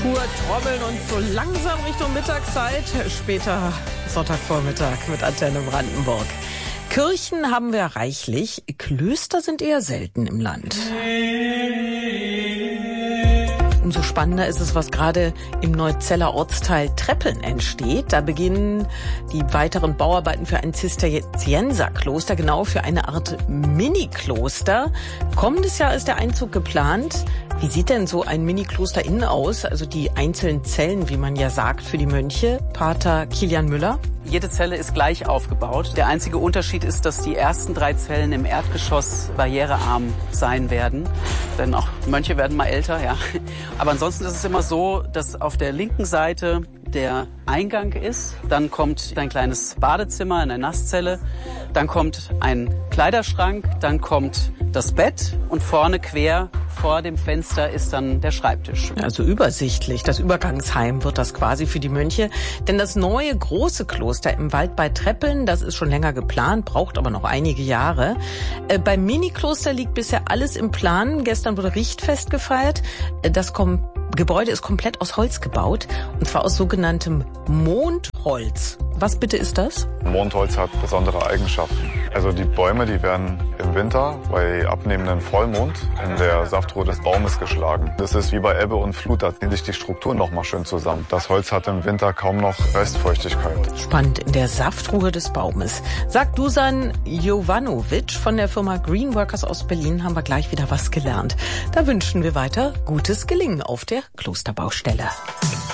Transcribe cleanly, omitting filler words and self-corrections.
Pur trommeln und so langsam Richtung Mittagszeit, später Sonntagvormittag mit Antenne Brandenburg. Kirchen haben wir reichlich, Klöster sind eher selten im Land. Umso spannender ist es, was gerade im Neuzeller Ortsteil Treppeln entsteht. Da beginnen die weiteren Bauarbeiten für ein Zisterzienserkloster, genau für eine Art Mini-Kloster. Kommendes Jahr ist der Einzug geplant. Wie sieht denn so ein Mini-Kloster innen aus? Also die einzelnen Zellen, wie man ja sagt, für die Mönche. Pater Kilian Müller. Jede Zelle ist gleich aufgebaut. Der einzige Unterschied ist, dass die ersten 3 Zellen im Erdgeschoss barrierearm sein werden. Denn auch Mönche werden mal älter, ja. Aber ansonsten ist es immer so, dass auf der linken Seite der Eingang ist. Dann kommt ein kleines Badezimmer, eine Nasszelle. Dann kommt ein Kleiderschrank. Dann kommt das Bett. Und vorne quer vor dem Fenster ist dann der Schreibtisch. Also übersichtlich. Das Übergangsheim wird das quasi für die Mönche. Denn das neue große Kloster im Wald bei Treppeln, das ist schon länger geplant, braucht aber noch einige Jahre. Beim Mini-Kloster liegt bisher alles im Plan. Gestern wurde Richtfest gefeiert. Das Gebäude ist komplett aus Holz gebaut, und zwar aus sogenanntem Mondholz. Was bitte ist das? Mondholz hat besondere Eigenschaften. Also die Bäume, die werden im Winter bei abnehmendem Vollmond in der Saftruhe des Baumes geschlagen. Das ist wie bei Ebbe und Flut, da ziehen sich die Strukturen noch mal schön zusammen. Das Holz hat im Winter kaum noch Restfeuchtigkeit. Spannend, in der Saftruhe des Baumes. Sagt Dusan Jovanovic von der Firma Greenworkers aus Berlin, haben wir gleich wieder was gelernt. Da wünschen wir weiter gutes Gelingen auf der Klosterbaustelle.